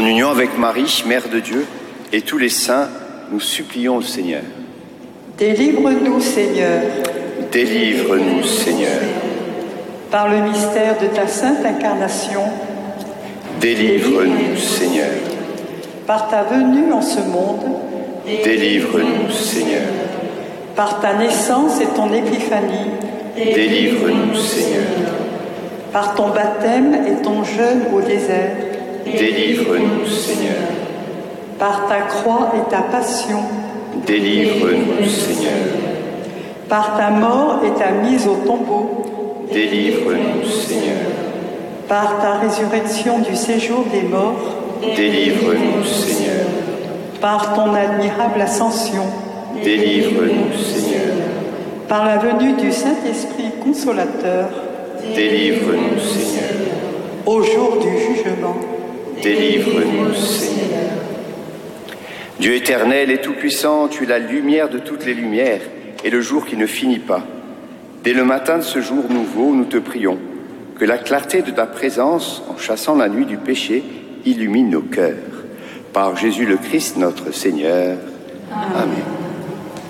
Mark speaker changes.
Speaker 1: En union avec Marie, Mère de Dieu, et tous les saints, nous supplions le Seigneur.
Speaker 2: Délivre-nous, Seigneur.
Speaker 1: Délivre-nous, Seigneur.
Speaker 2: Par le mystère de ta sainte incarnation,
Speaker 1: Délivre-nous, Seigneur.
Speaker 2: par ta venue en ce monde,
Speaker 1: Délivre-nous, Seigneur.
Speaker 2: par ta naissance et ton épiphanie,
Speaker 1: Délivre-nous, Seigneur.
Speaker 2: par ton baptême et ton jeûne au désert,
Speaker 1: Délivre-nous, Seigneur.
Speaker 2: par ta croix et ta passion,
Speaker 1: Délivre-nous, Seigneur.
Speaker 2: par ta mort et ta mise au tombeau,
Speaker 1: Délivre-nous, Seigneur.
Speaker 2: par ta résurrection du séjour des morts,
Speaker 1: Délivre-nous, Seigneur.
Speaker 2: par ton admirable ascension,
Speaker 1: Délivre-nous, Seigneur.
Speaker 2: par la venue du Saint-Esprit consolateur,
Speaker 1: Délivre-nous, Seigneur.
Speaker 2: au jour du jugement.
Speaker 1: Délivre-nous, Seigneur. Dieu éternel et tout-puissant, tu es la lumière de toutes les lumières et le jour qui ne finit pas. Dès le matin de ce jour nouveau, nous te prions que la clarté de ta présence, en chassant la nuit du péché, illumine nos cœurs. Par Jésus le Christ, notre Seigneur. Amen.